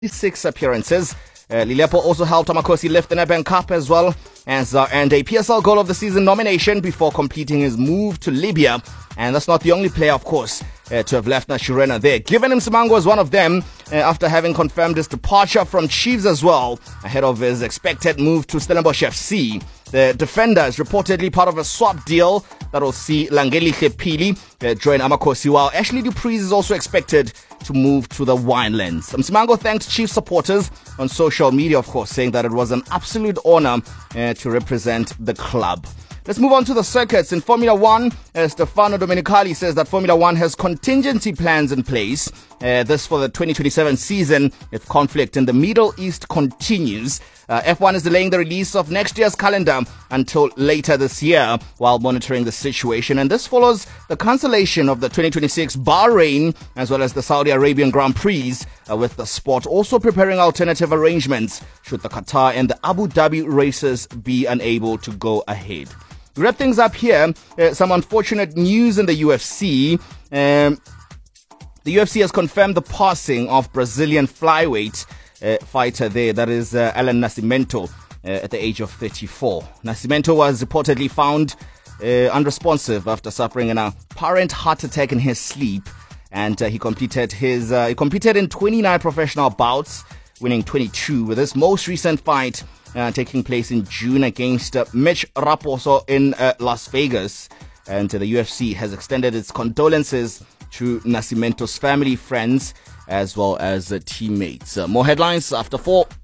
6 appearances. Lelepo also helped Amakhosi lift the Nedbank Cup as well as earned a PSL Goal of the Season nomination before completing his move to Libya. And that's not the only player, of course, to have left Nashirena there. Given Msimango was one of them after having confirmed his departure from Chiefs as well, ahead of his expected move to Stellenbosch FC. The defender is reportedly part of a swap deal that will see Langeli Khepili join Amakhosi, while Ashley Dupreez is also expected to move to the Winelands. Msimango thanked Chiefs supporters on social media, of course, saying that it was an absolute honor to represent the club. Let's move on to the circuits. In Formula One, Stefano Domenicali says that Formula One has contingency plans in place. This for the 2027 season if conflict in the Middle East continues. F1 is delaying the release of next year's calendar until later this year while monitoring the situation. And this follows the cancellation of the 2026 Bahrain as well as the Saudi Arabian Grand Prix, with the sport also preparing alternative arrangements should the Qatar and the Abu Dhabi races be unable to go ahead. To wrap things up here, some unfortunate news in the UFC. The UFC has confirmed the passing of Brazilian flyweight fighter there, that is Alan Nascimento, at the age of 34. Nascimento was reportedly found unresponsive after suffering an apparent heart attack in his sleep, and he competed in 29 professional bouts, winning 22, with his most recent fight taking place in June against Mitch Raposo in Las Vegas. And the UFC has extended its condolences to Nascimento's family, friends, as well as teammates. More headlines after 4.